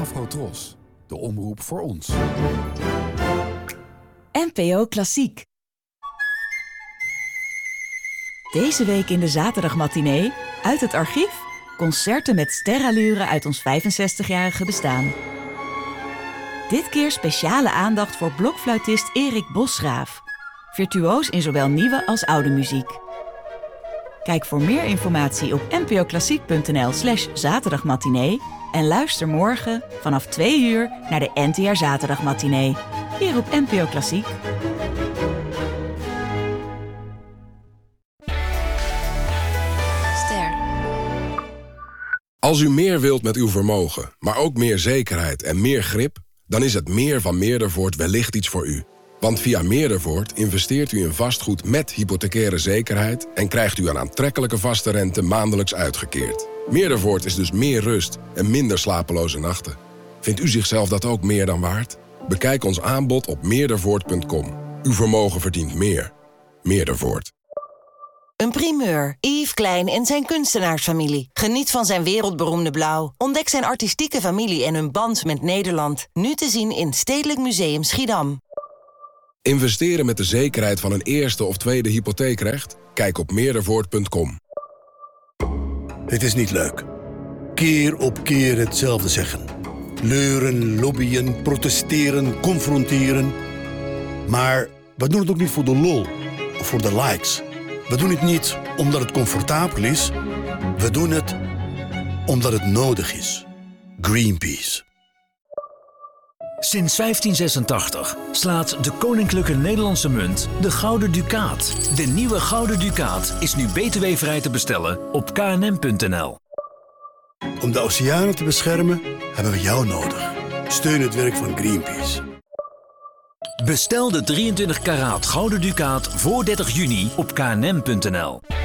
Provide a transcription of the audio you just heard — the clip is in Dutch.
Afrotros, de omroep voor ons. NPO Klassiek. Deze week in de zaterdagmatinee, uit het archief, concerten met sterallure uit ons 65-jarige bestaan. Dit keer speciale aandacht voor blokfluitist Erik Bosgraaf. Virtuoos in zowel nieuwe als oude muziek. Kijk voor meer informatie op npoklassiek.nl/zaterdagmatinee en luister morgen vanaf 2 uur naar de NTR Zaterdagmatinee. Hier op NPO Klassiek. Als u meer wilt met uw vermogen, maar ook meer zekerheid en meer grip, dan is het meer van Meerdervoort wellicht iets voor u. Want via Meerdervoort investeert u in vastgoed met hypothecaire zekerheid en krijgt u een aantrekkelijke vaste rente maandelijks uitgekeerd. Meerdervoort is dus meer rust en minder slapeloze nachten. Vindt u zichzelf dat ook meer dan waard? Bekijk ons aanbod op meerdervoort.com. Uw vermogen verdient meer. Meerdervoort. Een primeur. Yves Klein en zijn kunstenaarsfamilie. Geniet van zijn wereldberoemde blauw. Ontdek zijn artistieke familie en hun band met Nederland. Nu te zien in Stedelijk Museum Schiedam. Investeren met de zekerheid van een eerste of tweede hypotheekrecht? Kijk op meerdervoort.com. Het is niet leuk. Keer op keer hetzelfde zeggen. Leuren, lobbyen, protesteren, confronteren. Maar we doen het ook niet voor de lol of voor de likes. We doen het niet omdat het comfortabel is. We doen het omdat het nodig is. Greenpeace. Sinds 1586 slaat de Koninklijke Nederlandse Munt de Gouden Ducaat. De nieuwe Gouden Ducaat is nu btw-vrij te bestellen op knm.nl. Om de oceanen te beschermen hebben we jou nodig. Steun het werk van Greenpeace. Bestel de 23 karaat Gouden Ducaat voor 30 juni op knm.nl.